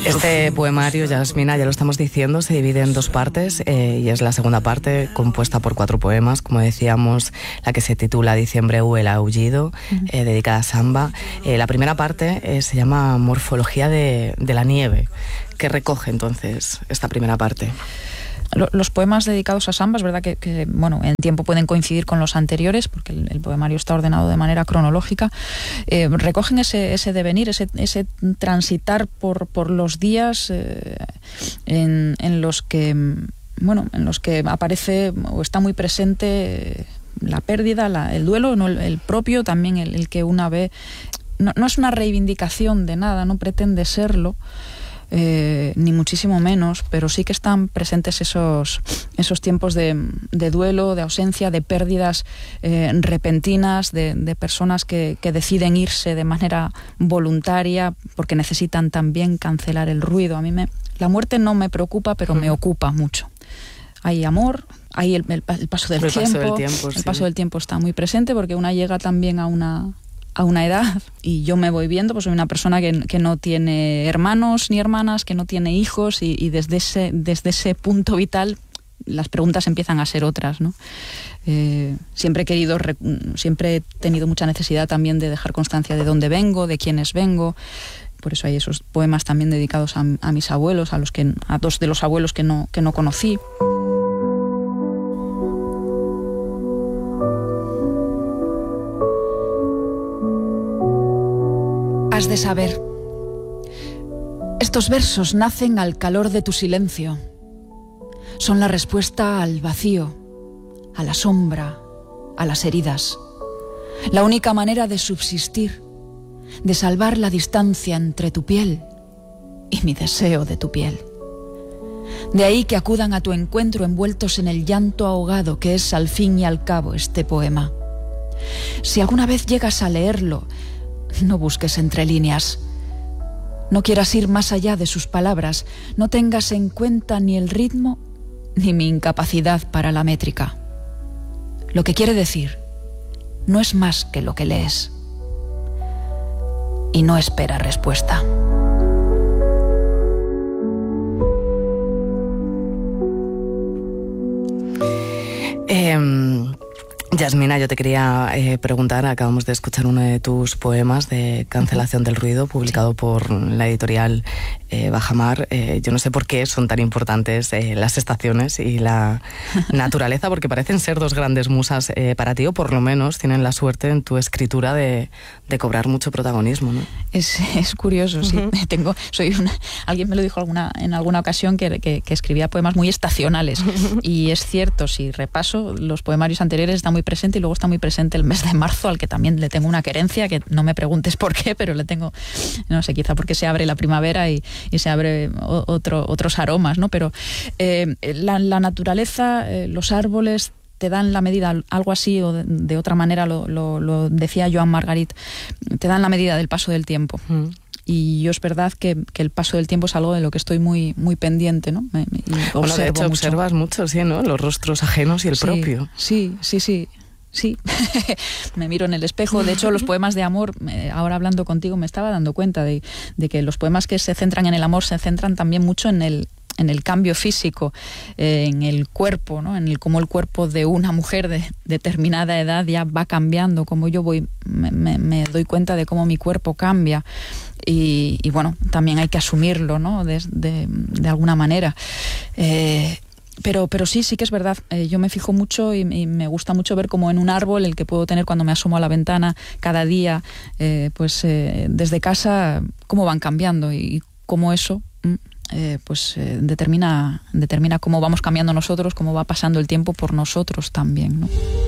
Este poemario, Yasmina, ya lo estamos diciendo, se divide en dos partes y es la segunda parte compuesta por 4 poemas, como decíamos, la que se titula Diciembre U, el aullido, dedicada a Samba. La primera parte se llama Morfología de la nieve. ¿Qué recoge entonces esta primera parte? Los poemas dedicados a Samba, es verdad que bueno, en tiempo pueden coincidir con los anteriores, porque el poemario está ordenado de manera cronológica. Recogen ese devenir, ese transitar por los días en los que, bueno, en los que aparece o está muy presente la pérdida, el duelo, ¿no? el propio, también el que una ve. No es una reivindicación de nada, no pretende serlo. Ni muchísimo menos, pero sí que están presentes esos tiempos de duelo, de ausencia, de pérdidas repentinas, de personas que deciden irse de manera voluntaria porque necesitan también cancelar el ruido. A mí la muerte no me preocupa, pero me ocupa mucho. Hay amor, hay el paso del tiempo. El paso del tiempo está muy presente porque una llega también a una edad, y yo me voy viendo, pues soy una persona que no tiene hermanos ni hermanas, que no tiene hijos, y desde ese punto vital las preguntas empiezan a ser otras, ¿no? Siempre he tenido mucha necesidad también de dejar constancia de dónde vengo, de quiénes vengo. Por eso hay esos poemas también dedicados a mis abuelos, a 2 de los abuelos que no conocí. Has de saber, estos versos nacen al calor de tu silencio. Son la respuesta al vacío, a la sombra, a las heridas. La única manera de subsistir, de salvar la distancia entre tu piel y mi deseo de tu piel. De ahí que acudan a tu encuentro envueltos en el llanto ahogado que es al fin y al cabo este poema. Si alguna vez llegas a leerlo, no busques entre líneas. No quieras ir más allá de sus palabras. No tengas en cuenta ni el ritmo ni mi incapacidad para la métrica. Lo que quiere decir no es más que lo que lees. Y no espera respuesta. Yasmina, yo te quería preguntar, acabamos de escuchar uno de tus poemas de Cancelación del ruido, publicado por la editorial Bajamar. Yo no sé por qué son tan importantes las estaciones y la naturaleza, porque parecen ser 2 grandes musas para ti, o por lo menos tienen la suerte en tu escritura de cobrar mucho protagonismo, ¿no? Es curioso, sí. Alguien me lo dijo en alguna ocasión que escribía poemas muy estacionales. Y es cierto, si repaso los poemarios anteriores, está muy presente, y luego está muy presente el mes de marzo, al que también le tengo una querencia, que no me preguntes por qué, pero le tengo, no sé, quizá porque se abre la primavera y se abre otros aromas, ¿no? Pero la naturaleza, los árboles te dan la medida, algo así, o de otra manera lo decía Joan Margarit, te dan la medida del paso del tiempo. Y yo es verdad que el paso del tiempo es algo de lo que estoy muy, muy pendiente, ¿no? Bueno, de hecho, observas mucho, sí, ¿no? Los rostros ajenos y el propio. Sí. Me miro en el espejo. De hecho, los poemas de amor, ahora hablando contigo, me estaba dando cuenta de que los poemas que se centran en el amor se centran también mucho en el cambio físico, en el cuerpo, ¿no? En cómo el cuerpo de una mujer de determinada edad ya va cambiando, como yo me doy cuenta de cómo mi cuerpo cambia. Y bueno, también hay que asumirlo, ¿no? De alguna manera. Pero sí que es verdad. Yo me fijo mucho y me gusta mucho ver como en un árbol, el que puedo tener cuando me asomo a la ventana cada día, desde casa, cómo van cambiando y cómo eso determina cómo vamos cambiando nosotros, cómo va pasando el tiempo por nosotros también, ¿no?